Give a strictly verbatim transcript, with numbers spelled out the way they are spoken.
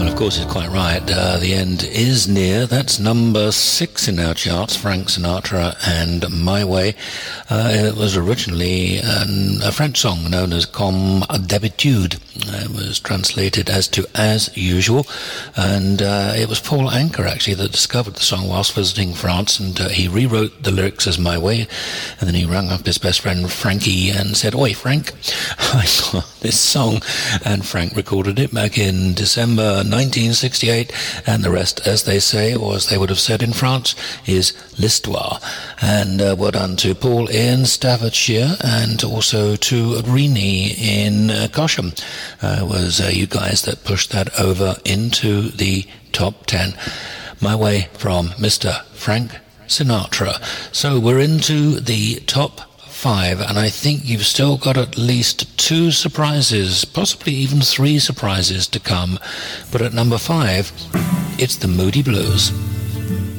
Of course, it's quite right. Uh, the end is near. That's number six in our charts, Frank Sinatra and My Way. Uh, it was originally um, a French song known as Comme d'habitude. It was translated as to As Usual, and uh, it was Paul Anka, actually, that discovered the song whilst visiting France, and uh, he rewrote the lyrics as My Way, and then he rang up his best friend Frankie and said, "Oi, Frank, I got this song," and Frank recorded it back in December nineteen sixty-eight, and the rest, as they say, or as they would have said in France, is l'histoire. And uh, well done to Paul in Staffordshire, and also to Rini in uh, Cosham. Uh, it was uh, you guys that pushed that over into the top ten. My Way from Mister Frank Sinatra. So we're into the top five, and I think you've still got at least two surprises, possibly even three surprises to come. But at number five, it's the Moody Blues.